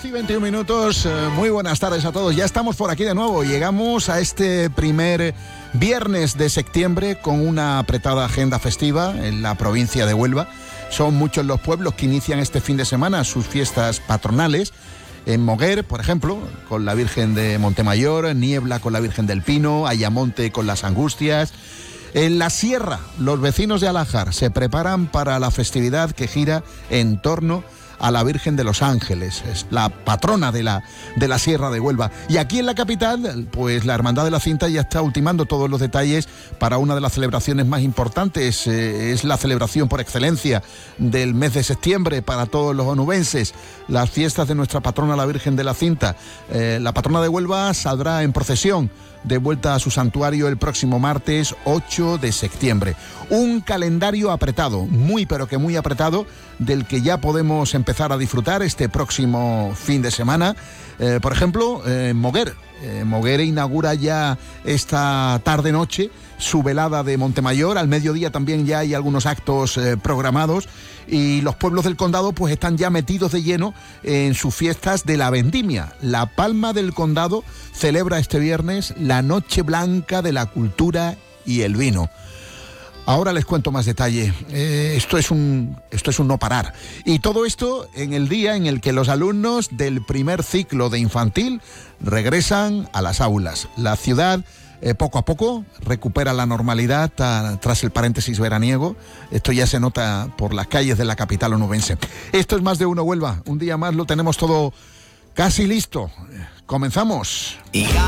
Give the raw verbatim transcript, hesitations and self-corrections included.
y veintiún minutos, muy buenas tardes a todos. Ya estamos por aquí de nuevo. Llegamos a este primer viernes de septiembre con una apretada agenda festiva en la provincia de Huelva. Son muchos los pueblos que inician este fin de semana sus fiestas patronales. En Moguer, por ejemplo, con la Virgen de Montemayor, Niebla con la Virgen del Pino, Ayamonte con las Angustias. En la Sierra, los vecinos de Alájar se preparan para la festividad que gira en torno a la Virgen de los Ángeles, es la patrona de la, de la Sierra de Huelva. Y aquí en la capital, pues la Hermandad de la Cinta ya está ultimando todos los detalles para una de las celebraciones más importantes, eh, es la celebración por excelencia del mes de septiembre para todos los onubenses, las fiestas de nuestra patrona, la Virgen de la Cinta. Eh, la patrona de Huelva saldrá en procesión de vuelta a su santuario el próximo martes ocho de septiembre. Un calendario apretado, muy pero que muy apretado, del que ya podemos empezar a disfrutar este próximo fin de semana. Eh, por ejemplo, eh, Moguer. Eh, Moguer inaugura ya esta tarde-noche su velada de Montemayor. Al mediodía también ya hay algunos actos eh, programados y los pueblos del condado pues están ya metidos de lleno en sus fiestas de la vendimia. La Palma del Condado celebra este viernes la Noche Blanca de la Cultura y el Vino. Ahora les cuento más detalle. Eh, esto es un, esto es un no parar. Y todo esto en el día en el que los alumnos del primer ciclo de infantil regresan a las aulas. La ciudad, eh, poco a poco, recupera la normalidad ta, tras el paréntesis veraniego. Esto ya se nota por las calles de la capital onubense. Esto es Más de Uno Huelva. Un día más lo tenemos todo casi listo. Comenzamos.